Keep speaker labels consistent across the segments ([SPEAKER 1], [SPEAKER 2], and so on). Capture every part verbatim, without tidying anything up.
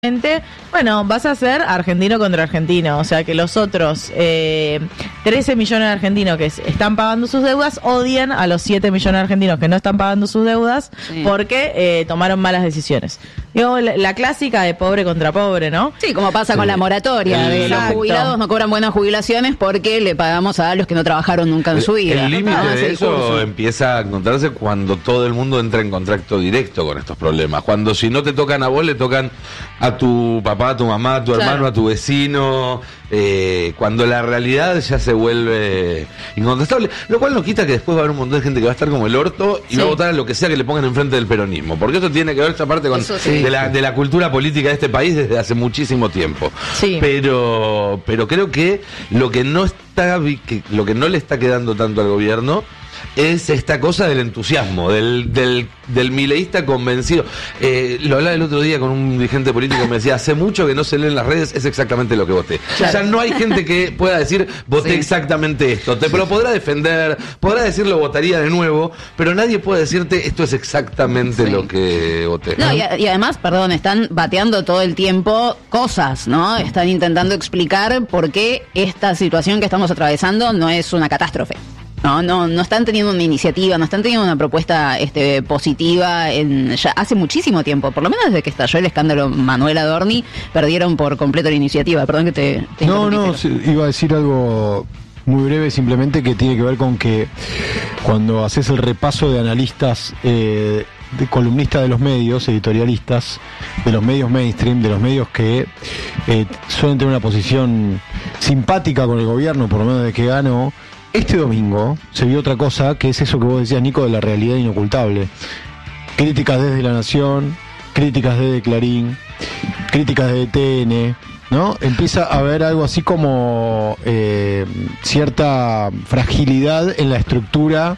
[SPEAKER 1] Bueno, vas a ser argentino contra argentino, o sea que los otros eh, trece millones de argentinos que están pagando sus deudas odian a los siete millones de argentinos que no están pagando sus deudas sí. porque eh, tomaron malas decisiones. Digo, la, la clásica de pobre contra pobre, ¿no?
[SPEAKER 2] Sí, como pasa sí. con la moratoria, de
[SPEAKER 1] Exacto.
[SPEAKER 2] los jubilados no cobran buenas jubilaciones porque le pagamos a los que no trabajaron nunca en su vida.
[SPEAKER 3] El límite de eso discurso. empieza a encontrarse cuando todo el mundo entra en contacto directo con estos problemas. Cuando si no te tocan a vos, le tocan a tu papá, a tu mamá, a tu claro. hermano, a tu vecino, eh, cuando la realidad ya se vuelve incontestable, lo cual no quita que después va a haber un montón de gente que va a estar como el orto y sí. va a votar a lo que sea que le pongan enfrente del peronismo, porque eso tiene que ver esta parte con sí. de, la, de la cultura política de este país desde hace muchísimo tiempo. Sí. Pero, pero creo que lo que no está, que, lo que no le está quedando tanto al gobierno es esta cosa del entusiasmo, del, del, del mileísta convencido. Eh, lo hablaba el otro día con un dirigente político que me decía, hace mucho que no se lee en las redes, es exactamente lo que voté. Claro. Ya no hay gente que pueda decir, voté sí. exactamente esto. Te sí. lo podrá defender, podrá decir lo votaría de nuevo, pero nadie puede decirte, esto es exactamente sí. lo que voté.
[SPEAKER 2] No, y, y además, perdón, están bateando todo el tiempo cosas, ¿no? Están intentando explicar por qué esta situación que estamos atravesando no es una catástrofe. No, no, no están teniendo una iniciativa, no están teniendo una propuesta este, positiva en ya hace muchísimo tiempo, por lo menos desde que estalló el escándalo Manuel Adorni, perdieron por completo la iniciativa. Perdón que te, te
[SPEAKER 4] No, no, sí, iba a decir algo muy breve, simplemente que tiene que ver con que cuando haces el repaso de analistas, eh, de columnistas de los medios, editorialistas, de los medios mainstream, de los medios que eh, suelen tener una posición simpática con el gobierno, por lo menos de que ganó. Este domingo se vio otra cosa, que es eso que vos decías, Nico, de la realidad inocultable. Críticas desde La Nación, críticas desde Clarín, críticas desde T N, ¿no? Empieza a haber algo así como eh, cierta fragilidad en la estructura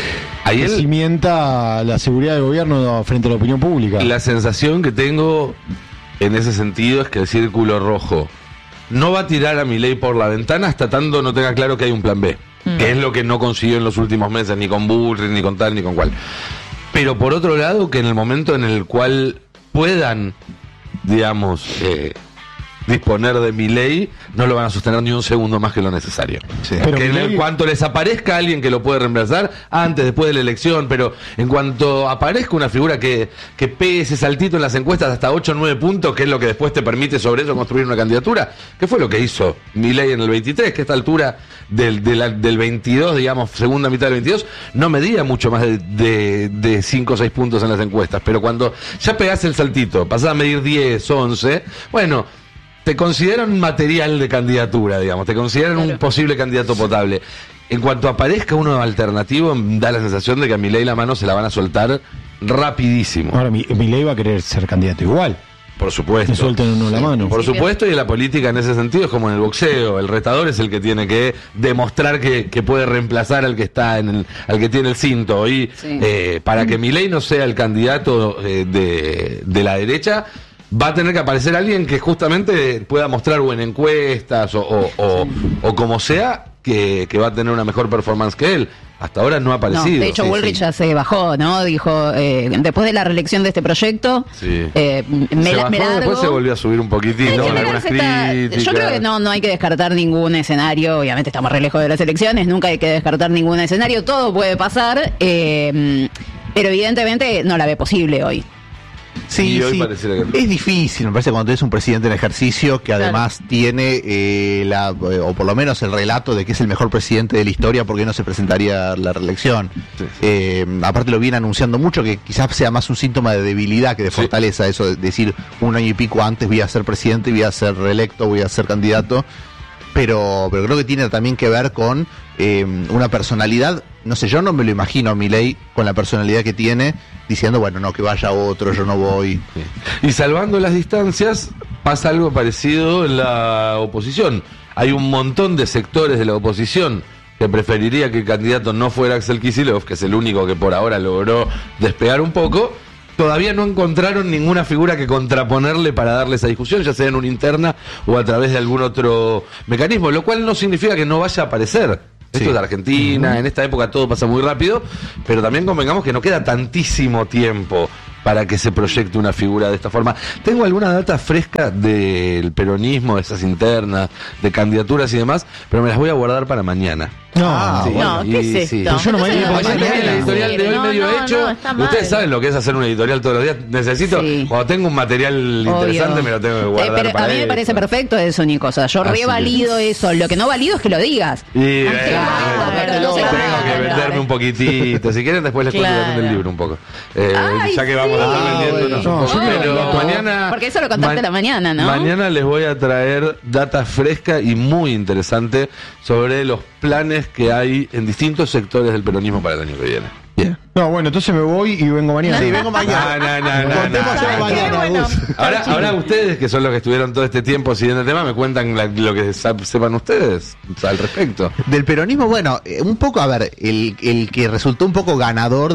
[SPEAKER 4] Ahí que cimienta la seguridad del gobierno frente a la opinión pública.
[SPEAKER 3] La sensación que tengo en ese sentido es que el círculo rojo no va a tirar a Milei por la ventana hasta tanto no tenga claro que hay un plan B, mm. que es lo que no consiguió en los últimos meses, ni con Bullrich, ni con tal, ni con cual. Pero por otro lado, que en el momento en el cual puedan, digamos, eh, disponer de Milei, no lo van a sostener ni un segundo más que lo necesario. Sí. Pero que Milei... en cuanto les aparezca alguien que lo puede reemplazar, antes, después de la elección, pero en cuanto aparezca una figura que, que pegue ese saltito en las encuestas hasta ocho o nueve puntos, que es lo que después te permite sobre eso construir una candidatura, que fue lo que hizo Milei en el veintitrés, que a esta altura del, de la, del veintidós, digamos, segunda mitad del veintidós, no medía mucho más de, de, de cinco o seis puntos en las encuestas, pero cuando ya pegás el saltito, pasás a medir diez, once, bueno, te consideran material de candidatura, digamos, te consideran claro. un posible candidato potable. En cuanto aparezca uno alternativo, da la sensación de que a Milei la mano se la van a soltar rapidísimo.
[SPEAKER 4] Ahora, Milei va a querer ser candidato igual.
[SPEAKER 3] Por supuesto.
[SPEAKER 4] Que suelten uno la mano.
[SPEAKER 3] Por supuesto, y en la política en ese sentido es como en el boxeo. El retador es el que tiene que demostrar que, que puede reemplazar al que está en el, al que tiene el cinto. Y sí. eh, para que Milei no sea el candidato eh, de, de la derecha, va a tener que aparecer alguien que justamente pueda mostrar o en encuestas o, o, o, sí. o como sea que, que va a tener una mejor performance que él. Hasta ahora no ha aparecido.
[SPEAKER 2] No, de hecho,
[SPEAKER 3] sí,
[SPEAKER 2] Bullrich
[SPEAKER 3] sí.
[SPEAKER 2] ya se bajó, ¿no? Dijo, eh, después de la reelección de este proyecto,
[SPEAKER 3] sí.
[SPEAKER 2] eh, me,
[SPEAKER 3] se bajó,
[SPEAKER 2] me largo.
[SPEAKER 3] Después se volvió a subir un poquitito con algunas
[SPEAKER 2] está,
[SPEAKER 3] críticas.
[SPEAKER 2] Yo creo que no, no hay que descartar ningún escenario. Obviamente estamos re lejos de las elecciones, nunca hay que descartar ningún escenario. Todo puede pasar, eh, pero evidentemente no la ve posible hoy.
[SPEAKER 5] Sí, sí. Que... es difícil, me parece, cuando tenés un presidente en ejercicio que además claro. tiene eh, la, o por lo menos el relato de que es el mejor presidente de la historia, porque no se presentaría la reelección. Sí, sí. Eh, aparte lo viene anunciando mucho, que quizás sea más un síntoma de debilidad que de fortaleza, sí. eso de decir un año y pico antes voy a ser presidente, voy a ser reelecto, voy a ser candidato. Pero, pero creo que tiene también que ver con eh, una personalidad, no sé, yo no me lo imagino a Milei con la personalidad que tiene, diciendo, bueno, no, que vaya otro, yo no voy.
[SPEAKER 3] Sí. Y salvando las distancias, pasa algo parecido en la oposición. Hay un montón de sectores de la oposición que preferiría que el candidato no fuera Axel Kicillof, que es el único que por ahora logró despegar un poco. Todavía no encontraron ninguna figura que contraponerle para darle esa discusión, ya sea en una interna o a través de algún otro mecanismo, lo cual no significa que no vaya a aparecer. Esto sí. es de Argentina, uh-huh. en esta época todo pasa muy rápido, pero también convengamos que no queda tantísimo tiempo para que se proyecte una figura de esta forma. Tengo alguna data fresca del peronismo, de esas internas, de candidaturas y demás, pero me las voy a guardar para mañana.
[SPEAKER 4] No,
[SPEAKER 1] Ah,
[SPEAKER 3] Sí,
[SPEAKER 1] no,
[SPEAKER 3] y-
[SPEAKER 1] ¿qué es
[SPEAKER 3] sí.
[SPEAKER 1] esto?
[SPEAKER 4] Yo no mañana-
[SPEAKER 1] Entonces,
[SPEAKER 3] Mañana
[SPEAKER 1] mañana.
[SPEAKER 3] el editorial de hoy
[SPEAKER 1] No,
[SPEAKER 3] medio
[SPEAKER 1] no,
[SPEAKER 3] hecho.
[SPEAKER 1] no, está mal.
[SPEAKER 3] Ustedes saben lo que es hacer un editorial todos los días. Necesito,
[SPEAKER 2] Sí.
[SPEAKER 3] cuando tengo un material interesante,
[SPEAKER 2] Obvio.
[SPEAKER 3] me lo tengo que guardar.
[SPEAKER 2] Eh, pero
[SPEAKER 3] para
[SPEAKER 2] a mí me
[SPEAKER 3] esto.
[SPEAKER 2] parece perfecto eso, Nico. O sea, yo
[SPEAKER 3] Así
[SPEAKER 2] revalido eso. Lo que no valido es que lo digas.
[SPEAKER 3] Y eh,
[SPEAKER 2] Ah,
[SPEAKER 3] bueno,
[SPEAKER 2] pero no se
[SPEAKER 3] tengo
[SPEAKER 2] puede
[SPEAKER 3] que
[SPEAKER 2] hablar.
[SPEAKER 3] venderme un poquitito. Si quieren, después les cuento
[SPEAKER 1] Claro.
[SPEAKER 3] también del libro un poco. Eh,
[SPEAKER 2] Ay,
[SPEAKER 3] ya que vamos
[SPEAKER 2] sí.
[SPEAKER 3] a estar vendiéndonos
[SPEAKER 4] Ah,
[SPEAKER 3] un poco.
[SPEAKER 4] bueno.
[SPEAKER 3] Pero
[SPEAKER 4] No,
[SPEAKER 3] mañana.
[SPEAKER 2] porque eso lo contaste la mañana, ¿no?
[SPEAKER 3] Mañana les voy a traer data fresca y muy interesante sobre los planes que hay en distintos sectores del peronismo para el año que viene.
[SPEAKER 5] Bien.
[SPEAKER 4] No, bueno, entonces me voy y vengo mañana.
[SPEAKER 5] Sí, vengo mañana.
[SPEAKER 3] No, no, no, no,
[SPEAKER 5] Contemos
[SPEAKER 3] no,
[SPEAKER 5] ya
[SPEAKER 3] no.
[SPEAKER 5] mañana,
[SPEAKER 1] bueno.
[SPEAKER 5] Gus.
[SPEAKER 3] Ahora, ahora ustedes, que son los que estuvieron todo este tiempo siguiendo el tema, me cuentan la- lo que sa- sepan ustedes al respecto.
[SPEAKER 5] Del peronismo, bueno, eh, un poco, a ver, el, el que resultó un poco ganador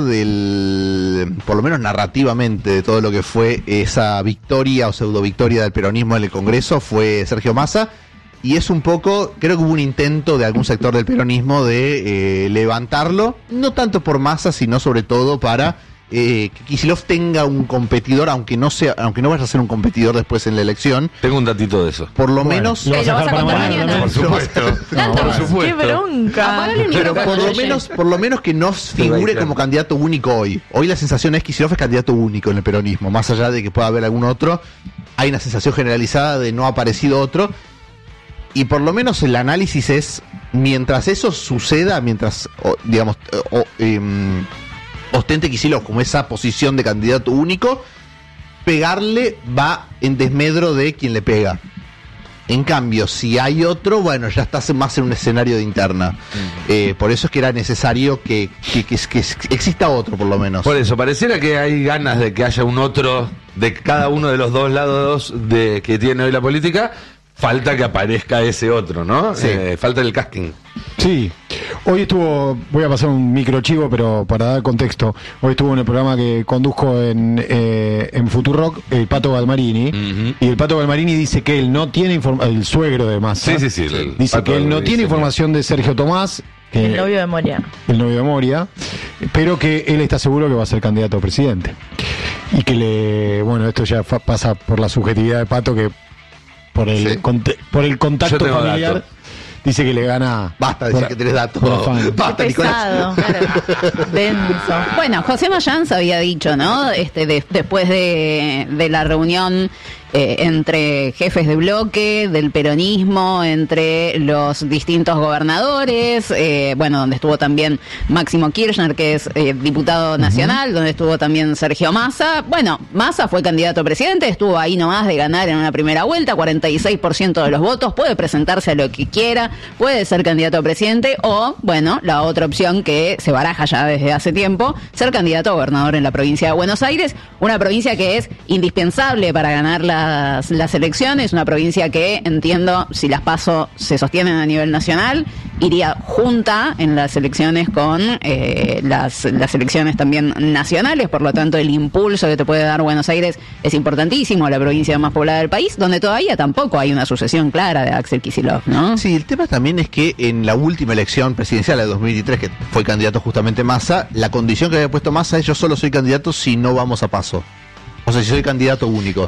[SPEAKER 5] del, por lo menos narrativamente, de todo lo que fue esa victoria o pseudo victoria del peronismo en el Congreso fue Sergio Massa. Y es un poco, creo que hubo un intento de algún sector del peronismo de eh, levantarlo, no tanto por Massa, sino sobre todo para eh, que Kicillof tenga un competidor, aunque no sea, aunque no vaya a ser un competidor después en la elección,
[SPEAKER 3] Tengo un datito de eso.
[SPEAKER 5] por lo
[SPEAKER 4] Bueno,
[SPEAKER 5] menos.
[SPEAKER 4] lo vas
[SPEAKER 2] Eh, lo
[SPEAKER 4] a
[SPEAKER 2] vas a
[SPEAKER 4] dejar para
[SPEAKER 2] contar
[SPEAKER 4] mañana.
[SPEAKER 2] mañana.
[SPEAKER 3] Por supuesto.
[SPEAKER 2] Tanto.
[SPEAKER 3] Por
[SPEAKER 1] ¡Qué
[SPEAKER 3] supuesto.
[SPEAKER 1] bronca!
[SPEAKER 2] Apagale el
[SPEAKER 5] Pero
[SPEAKER 2] micrófono,
[SPEAKER 5] por lo
[SPEAKER 2] Yeye.
[SPEAKER 5] menos, por lo menos que no figure como candidato único hoy. Hoy la sensación es que Kicillof es candidato único en el peronismo, más allá de que pueda haber algún otro, hay una sensación generalizada de no ha aparecido otro. Y por lo menos el análisis es, mientras eso suceda, mientras, o, digamos, o, em, ostente Kicillof como esa posición de candidato único, pegarle va en desmedro de quien le pega. En cambio, si hay otro, bueno, ya estás más en un escenario de interna. Eh, por eso es que era necesario que, que, que, que exista otro, por lo menos.
[SPEAKER 3] Por eso, pareciera que hay ganas de que haya un otro de cada uno de los dos lados de que tiene hoy la política. Falta que aparezca ese otro, ¿no?
[SPEAKER 5] Sí.
[SPEAKER 3] Eh, falta el casting.
[SPEAKER 4] Sí, hoy estuvo, voy a pasar un microchivo, pero para dar contexto, hoy estuvo en el programa que conduzco en, eh, en Futurock, el Pato Galmarini,
[SPEAKER 3] Ujú.
[SPEAKER 4] y el Pato Galmarini dice que él no tiene información, el suegro de Massa,
[SPEAKER 3] Sí, sí, sí, el
[SPEAKER 4] dice
[SPEAKER 3] Pato
[SPEAKER 4] que él no
[SPEAKER 3] Galmarini,
[SPEAKER 4] tiene
[SPEAKER 3] señor.
[SPEAKER 4] información de Sergio Tomás, que-
[SPEAKER 1] El novio de Moria.
[SPEAKER 4] el novio de Moria, pero que él está seguro que va a ser candidato a presidente. Y que le, bueno, esto ya fa- pasa por la subjetividad de Pato, que por el,
[SPEAKER 5] Sí.
[SPEAKER 4] conte- por el contacto
[SPEAKER 3] Yo tengo
[SPEAKER 4] familiar,
[SPEAKER 3] datos.
[SPEAKER 4] dice que le gana.
[SPEAKER 5] Basta de decir
[SPEAKER 4] por-
[SPEAKER 5] que tenés datos.
[SPEAKER 4] por afán.
[SPEAKER 5] Basta, Nicolás.
[SPEAKER 1] Pesado. Denso.
[SPEAKER 2] Bueno, José Mayans había dicho, ¿no? Este, de- después de, de la reunión eh, entre jefes de bloque, del peronismo, entre los distintos gobernadores, eh, bueno, donde estuvo también Máximo Kirchner, que es eh, diputado nacional, donde estuvo también Sergio Massa. Bueno, Massa fue candidato a presidente, estuvo ahí nomás de ganar en una primera vuelta, cuarenta y seis por ciento de los votos, puede presentarse a lo que quiera, puede ser candidato a presidente o, bueno, la otra opción que se baraja ya desde hace tiempo, ser candidato a gobernador en la provincia de Buenos Aires, una provincia que es indispensable para ganar las, las elecciones, una provincia que, entiendo, si las PASO se sostienen a nivel nacional, iría junta en las elecciones con eh, las, las elecciones también nacionales, por lo tanto el impulso que te puede dar Buenos Aires es importantísimo, la provincia más poblada del país, donde todavía tampoco hay una sucesión clara de Axel Kicillof, ¿no?
[SPEAKER 5] Sí, el tema también es que en la última elección presidencial de dos mil veintitrés, que fue candidato justamente Massa, la condición que había puesto Massa es: yo solo soy candidato si no vamos a paso. O sea, si soy candidato único.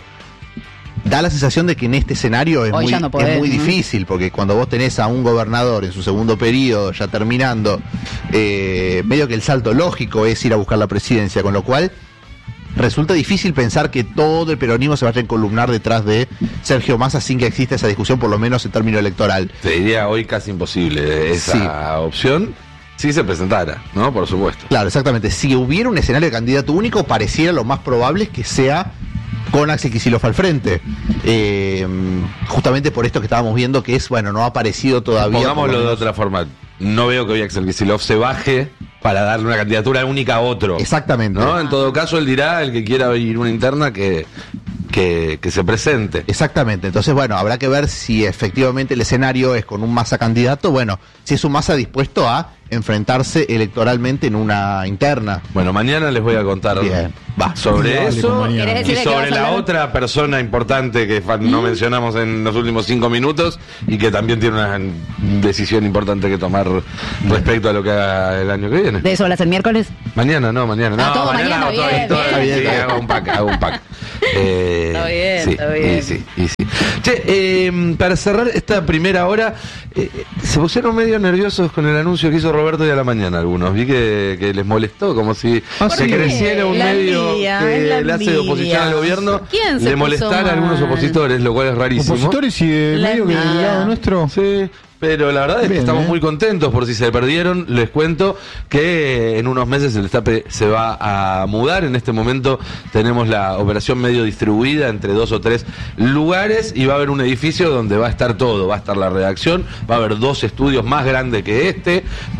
[SPEAKER 5] Da la sensación de que en este escenario es
[SPEAKER 2] Hoy
[SPEAKER 5] muy,
[SPEAKER 2] ya no podés,
[SPEAKER 5] es muy
[SPEAKER 2] ¿no?
[SPEAKER 5] difícil, porque cuando vos tenés a un gobernador en su segundo periodo, ya terminando, eh, medio que el salto lógico es ir a buscar la presidencia, con lo cual resulta difícil pensar que todo el peronismo se vaya a encolumnar detrás de Sergio Massa sin que exista esa discusión, por lo menos en término electoral.
[SPEAKER 3] Te diría hoy casi imposible esa opción si se presentara, ¿no? Por supuesto.
[SPEAKER 5] Claro, exactamente. Si hubiera un escenario de candidato único, pareciera lo más probable que sea con Axel Kicillof al frente. Eh, justamente por esto que estábamos viendo, que es, bueno, no ha aparecido todavía. por
[SPEAKER 3] Pongámoslo
[SPEAKER 5] lo
[SPEAKER 3] de
[SPEAKER 5] menos.
[SPEAKER 3] otra forma. No veo que hoy Axel Kicillof se baje para darle una candidatura única a otro.
[SPEAKER 5] Exactamente.
[SPEAKER 3] ¿No? En todo caso, él dirá, el que quiera ir una interna, que, que, que se presente.
[SPEAKER 5] Exactamente. Entonces, bueno, habrá que ver si efectivamente el escenario es con un Massa candidato. Bueno, si es un Massa dispuesto a enfrentarse electoralmente en una interna.
[SPEAKER 3] Bueno, mañana les voy a contar
[SPEAKER 5] Bien.
[SPEAKER 3] Va, sobre
[SPEAKER 4] Dale,
[SPEAKER 3] eso
[SPEAKER 4] compañero.
[SPEAKER 3] y sobre la otra persona importante que fa- no mencionamos en los últimos cinco minutos y que también tiene una decisión importante que tomar respecto a lo que haga el año que viene.
[SPEAKER 2] ¿De eso hablas el miércoles?
[SPEAKER 3] Mañana, no, mañana.
[SPEAKER 2] Ah,
[SPEAKER 3] No,
[SPEAKER 2] todo
[SPEAKER 3] mañana
[SPEAKER 2] mañana,
[SPEAKER 3] hago todo,
[SPEAKER 2] bien,
[SPEAKER 3] todo,
[SPEAKER 2] bien.
[SPEAKER 3] sí,
[SPEAKER 5] Bien.
[SPEAKER 3] hago un pack, hago un pack. Eh,
[SPEAKER 1] Está bien,
[SPEAKER 3] sí,
[SPEAKER 1] está bien.
[SPEAKER 3] Y sí, y sí. Che, eh, para cerrar esta primera hora, eh, se pusieron medio nerviosos con el anuncio que hizo Roberto hoy a la mañana algunos. Vi que, que les molestó, como si
[SPEAKER 4] Ah,
[SPEAKER 3] se
[SPEAKER 4] sí.
[SPEAKER 3] creciera un
[SPEAKER 1] La
[SPEAKER 3] medio
[SPEAKER 1] envidia,
[SPEAKER 3] que
[SPEAKER 1] es la
[SPEAKER 3] le hace de oposición
[SPEAKER 1] envidia.
[SPEAKER 3] al gobierno,
[SPEAKER 2] ¿Quién se
[SPEAKER 3] le
[SPEAKER 2] puso
[SPEAKER 3] molestara a algunos
[SPEAKER 2] mal?
[SPEAKER 3] opositores, lo cual es rarísimo.
[SPEAKER 4] Opositores y de
[SPEAKER 1] La
[SPEAKER 4] medio que del
[SPEAKER 1] envidia.
[SPEAKER 4] lado nuestro.
[SPEAKER 3] Sí, pero la verdad es que
[SPEAKER 4] Bien,
[SPEAKER 3] estamos
[SPEAKER 4] ¿eh?
[SPEAKER 3] muy contentos por si se perdieron. Les cuento que en unos meses el Destape se va a mudar. En este momento tenemos la operación medio distribuida entre dos o tres lugares y va a haber un edificio donde va a estar todo. Va a estar la redacción, va a haber dos estudios más grandes que este,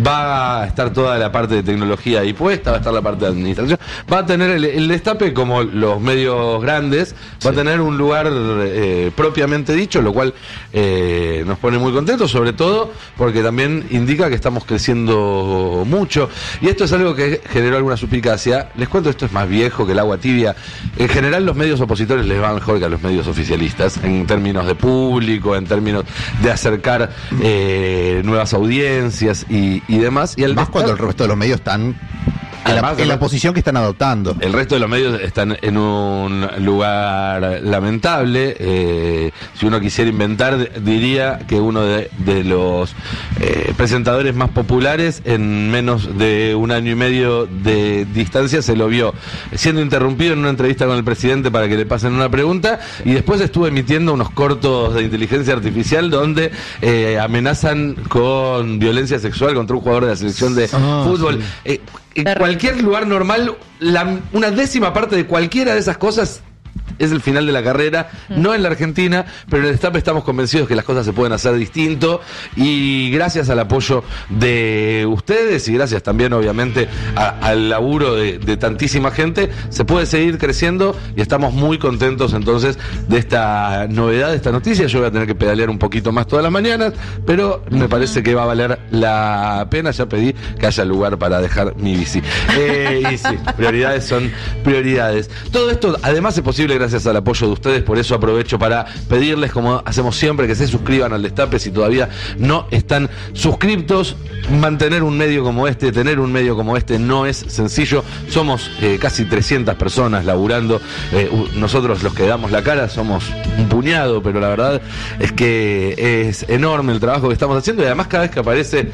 [SPEAKER 3] va a estar toda la parte de tecnología ahí puesta, va a estar la parte de administración. Va a tener el, el Destape, como los medios grandes, va a tener un lugar eh, propiamente dicho, lo cual eh, nos pone muy contentos, sobre todo porque también indica que estamos creciendo mucho. Y esto es algo que generó alguna suspicacia. Les cuento, esto es más viejo que el agua tibia. En general los medios opositores les va mejor que a los medios oficialistas, en términos de público, en términos de acercar eh, nuevas audiencias y, y demás. Y al
[SPEAKER 5] Más cuando el resto de los medios están en la,
[SPEAKER 3] Además,
[SPEAKER 5] en la
[SPEAKER 3] el-
[SPEAKER 5] posición que están adoptando.
[SPEAKER 3] El resto de los medios están en un lugar lamentable. Eh, si uno quisiera inventar, diría que uno de, de los eh, presentadores más populares en menos de un año y medio de distancia se lo vio siendo interrumpido en una entrevista con el presidente para que le pasen una pregunta y después estuvo emitiendo unos cortos de inteligencia artificial donde eh, amenazan con violencia sexual contra un jugador de la selección de
[SPEAKER 4] Ah,
[SPEAKER 3] fútbol.
[SPEAKER 4] sí.
[SPEAKER 3] Eh, en cualquier lugar normal, la- una décima parte de cualquiera de esas cosas es el final de la carrera, no en la Argentina, pero en el Destape estamos convencidos que las cosas se pueden hacer distinto y gracias al apoyo de ustedes y gracias también obviamente a- al laburo de, de tantísima gente, se puede seguir creciendo y estamos muy contentos entonces de esta novedad, de esta noticia. Yo voy a tener que pedalear un poquito más todas las mañanas, pero me parece que va a valer la pena. Ya pedí que haya lugar para dejar mi bici. Eh, y sí, prioridades son prioridades. Todo esto además es posible gracias al apoyo de ustedes, por eso aprovecho para pedirles, como hacemos siempre, que se suscriban al Destape si todavía no están suscriptos. Mantener un medio como este, tener un medio como este no es sencillo. Somos eh, casi trescientas personas laburando. Eh, u- nosotros los que damos la cara somos un puñado, pero la verdad es que es enorme el trabajo que estamos haciendo y además cada vez que aparece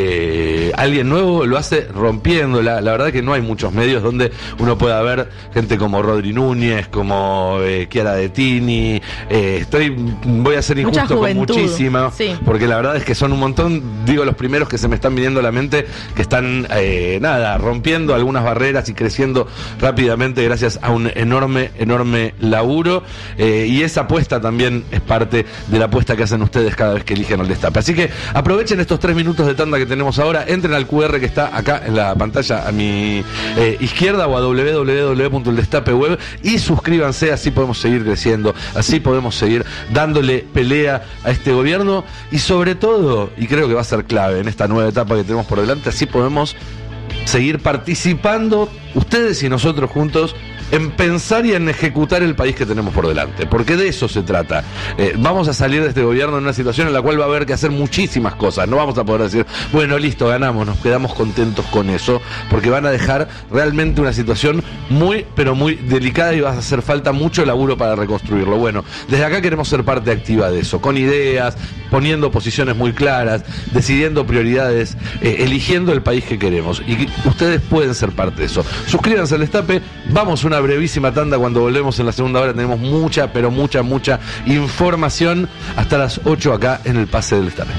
[SPEAKER 3] eh, alguien nuevo lo hace rompiendo. La, la verdad que no hay muchos medios donde uno pueda ver gente como Rodri Núñez, como eh, Chiara De Tini. Eh, estoy, voy a ser
[SPEAKER 1] Mucha
[SPEAKER 3] injusto con
[SPEAKER 1] juventud,
[SPEAKER 3] muchísima,
[SPEAKER 1] sí.
[SPEAKER 3] porque la verdad es que son un montón, digo, los primeros que se me están viniendo a la mente, que están, eh, nada, rompiendo algunas barreras y creciendo rápidamente gracias a un enorme, enorme laburo. Eh, y esa apuesta también es parte de la apuesta que hacen ustedes cada vez que eligen al Destape. Así que aprovechen estos tres minutos de tanda que tenemos ahora, entren al Q R que está acá en la pantalla a mi eh, izquierda o a doble u doble u doble u punto el destape web y suscríbanse, así podemos seguir creciendo, así podemos seguir dándole pelea a este gobierno y sobre todo, y creo que va a ser clave en esta nueva etapa que tenemos por delante, así podemos seguir participando ustedes y nosotros juntos en pensar y en ejecutar el país que tenemos por delante, porque de eso se trata. Eh, vamos a salir de este gobierno en una situación en la cual va a haber que hacer muchísimas cosas. No vamos a poder decir, bueno, listo, ganamos, nos quedamos contentos con eso, porque van a dejar realmente una situación muy, pero muy delicada y va a hacer falta mucho laburo para reconstruirlo. Bueno, desde acá queremos ser parte activa de eso, con ideas, poniendo posiciones muy claras, decidiendo prioridades, eh, eligiendo el país que queremos. Y ustedes pueden ser parte de eso. Suscríbanse al Destape, vamos a una brevísima tanda. Cuando volvemos en la segunda hora tenemos mucha, pero mucha, mucha información hasta las ocho acá en el Pase del Destape.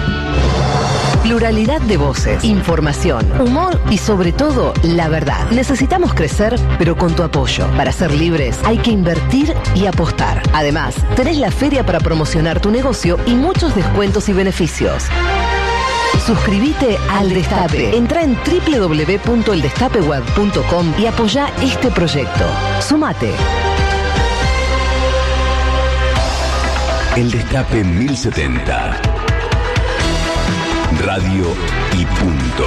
[SPEAKER 6] Pluralidad de voces, información, humor y sobre todo la verdad. Necesitamos crecer, pero con tu apoyo. Para ser libres hay que invertir y apostar. Además, tenés la feria para promocionar tu negocio y muchos descuentos y beneficios. Suscríbete al Destape. Entra en doble u doble u doble u punto el destape web punto com y apoya este proyecto. Sumate.
[SPEAKER 7] El Destape mil setenta. Radio y punto.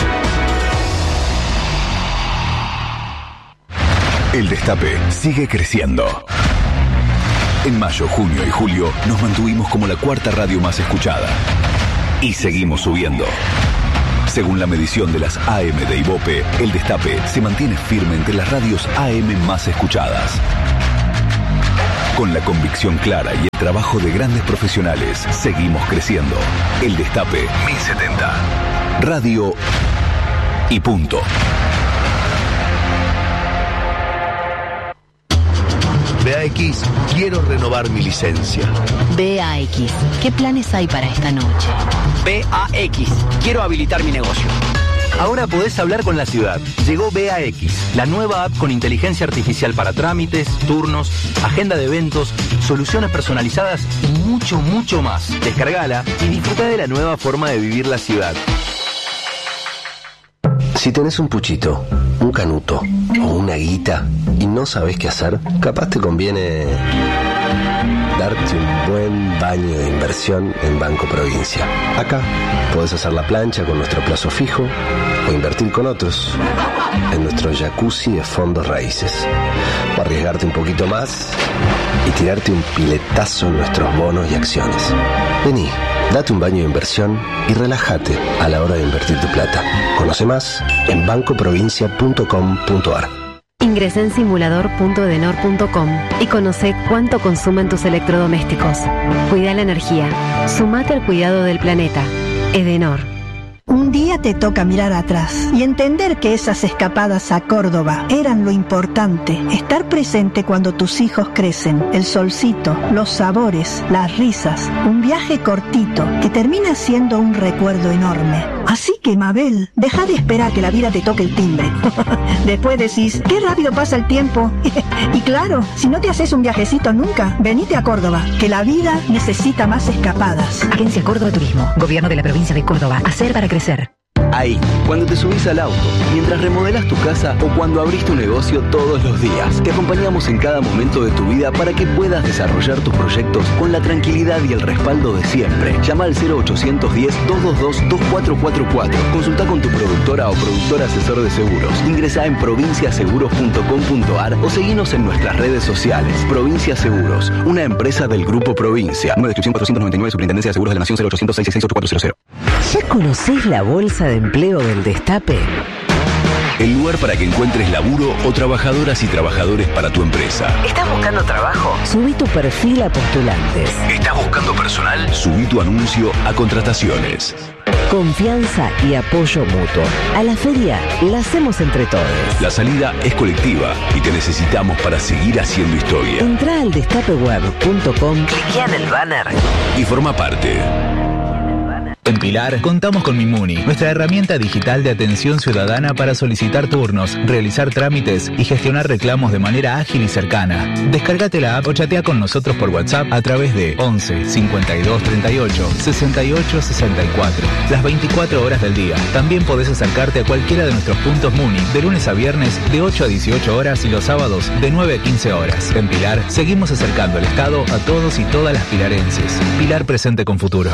[SPEAKER 7] El Destape sigue creciendo. En mayo, junio y julio nos mantuvimos como la cuarta radio más escuchada. Y seguimos subiendo. Según la medición de las A M de Ibope, El Destape se mantiene firme entre las radios A M más escuchadas. Con la convicción clara y el trabajo de grandes profesionales, seguimos creciendo. El Destape mil setenta. Radio y punto.
[SPEAKER 8] B A X, quiero renovar mi licencia.
[SPEAKER 9] B A X, ¿qué planes hay para esta noche?
[SPEAKER 10] B A X, quiero habilitar mi negocio.
[SPEAKER 11] Ahora podés hablar con la ciudad. Llegó B A X, la nueva app con inteligencia artificial para trámites, turnos, agenda de eventos, soluciones personalizadas y mucho, mucho más. Descargala y disfruta de la nueva forma de vivir la ciudad.
[SPEAKER 8] Si tenés un puchito, un canuto o una guita y no sabés qué hacer, capaz te conviene darte un buen baño de inversión en Banco Provincia. Acá podés hacer la plancha con nuestro plazo fijo o invertir con otros en nuestro jacuzzi de fondos raíces. O arriesgarte un poquito más y tirarte un piletazo en nuestros bonos y acciones. Vení, date un baño de inversión y relájate a la hora de invertir tu plata. Conoce más en banco provincia punto com punto a r.
[SPEAKER 12] Ingresa en simulador punto edenor punto com y conoce cuánto consumen tus electrodomésticos. Cuida la energía. Sumate al cuidado del planeta. Edenor.
[SPEAKER 13] Un día te toca mirar atrás y entender que esas escapadas a Córdoba eran lo importante. Estar presente cuando tus hijos crecen, el solcito, los sabores, las risas. Un viaje cortito que termina siendo un recuerdo enorme. Así que, Mabel, deja de esperar que la vida te toque el timbre. Después decís, qué rápido pasa el tiempo. Y claro, si no te haces un viajecito nunca, venite a Córdoba, que la vida necesita más escapadas.
[SPEAKER 14] Agencia Córdoba Turismo, Gobierno de la Provincia de Córdoba. Hacer para crecer.
[SPEAKER 11] Ahí, cuando te subís al auto, mientras remodelás tu casa o cuando abrís tu negocio todos los días. Te acompañamos en cada momento de tu vida para que puedas desarrollar tus proyectos con la tranquilidad y el respaldo de siempre. Llama al cero ochocientos diez, doscientos veintidós, veinticuatro cuarenta y cuatro. Consulta con tu productora o productor asesor de seguros. Ingresa en provincia seguros punto com punto a r o seguinos en nuestras redes sociales. Provincia Seguros, una empresa del Grupo Provincia. Número de inscripción cuatrocientos noventa y nueve, Superintendencia de Seguros de la Nación, cero ochocientos seis seis seis ocho cuatro cero cero.
[SPEAKER 6] ¿Ya conocés la bolsa de empleo del Destape?
[SPEAKER 7] El lugar para que encuentres laburo o trabajadoras y trabajadores para tu empresa.
[SPEAKER 6] ¿Estás buscando trabajo? Subí tu perfil a postulantes.
[SPEAKER 7] ¿Estás buscando personal? Subí tu anuncio a contrataciones.
[SPEAKER 6] Confianza y apoyo mutuo. A la feria la hacemos entre todos.
[SPEAKER 7] La salida es colectiva y te necesitamos para seguir haciendo historia.
[SPEAKER 6] Entrá al destape web punto com, cliquea en el banner
[SPEAKER 7] y forma parte.
[SPEAKER 15] En Pilar contamos con Mimuni, nuestra herramienta digital de atención ciudadana para solicitar turnos, realizar trámites y gestionar reclamos de manera ágil y cercana. Descárgate la app o chatea con nosotros por WhatsApp a través de once, cincuenta y dos, treinta y ocho, sesenta y ocho, sesenta y cuatro. Las veinticuatro horas del día. También podés acercarte a cualquiera de nuestros puntos Muni de lunes a viernes de ocho a dieciocho horas y los sábados de nueve a quince horas. En Pilar seguimos acercando el Estado a todos y todas las pilarenses. Pilar presente con futuro.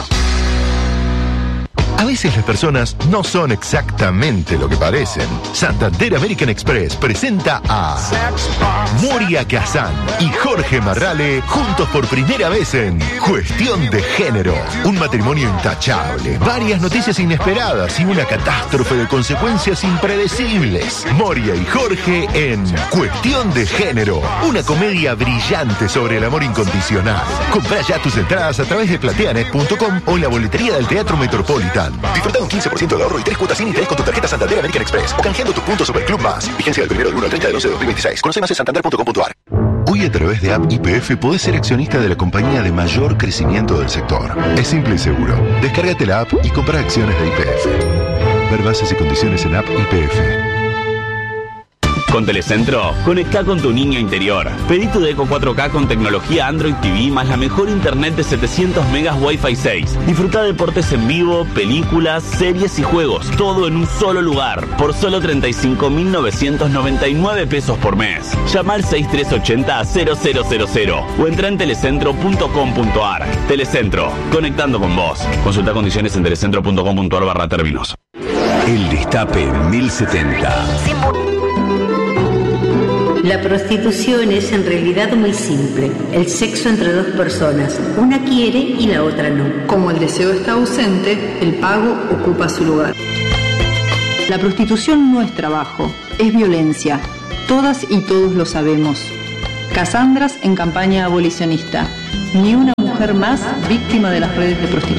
[SPEAKER 16] A veces las personas no son exactamente lo que parecen. Santander American Express presenta a Moria Kazan y Jorge Marrale juntos por primera vez en Cuestión de Género. Un matrimonio intachable, varias noticias inesperadas y una catástrofe de consecuencias impredecibles. Moria y Jorge en Cuestión de Género, una comedia brillante sobre el amor incondicional. Comprá ya tus entradas a través de plateanet punto com o en la boletería del Teatro Metropolitan. Disfruta un quince por ciento de ahorro y tres cuotas sin interés con tu tarjeta Santander American Express o canjeando tus puntos Superclub Más. Vigencia del primero del uno al treinta del once de dos mil veintiséis. Conoce más en santander punto com punto a r. Hoy a través de App Y P F podés ser accionista de la compañía de mayor crecimiento del sector. Es simple y seguro. Descárgate la app y compra acciones de Y P F. Ver bases y condiciones en App Y P F.
[SPEAKER 17] Con Telecentro, conectá con tu niño interior. Pedí tu Deco cuatro K con tecnología Android T V más la mejor internet de setecientos megas Wi-Fi seis. Disfruta deportes en vivo, películas, series y juegos, todo en un solo lugar, por solo treinta y cinco mil novecientos noventa y nueve pesos por mes. Llama al seis tres ochenta cero cero cero cero o entra en telecentro punto com punto ar. Telecentro, conectando con vos. Consulta condiciones en telecentro punto com punto ar barra términos.
[SPEAKER 7] El Destape mil setenta.
[SPEAKER 18] La prostitución es en realidad muy simple. El sexo entre dos personas. Una quiere y la otra no.
[SPEAKER 19] Como el deseo está ausente, el pago ocupa su lugar. La prostitución no es trabajo, es violencia. Todas y todos lo sabemos. Casandras en campaña abolicionista. Ni una mujer más víctima de las redes de prostitución.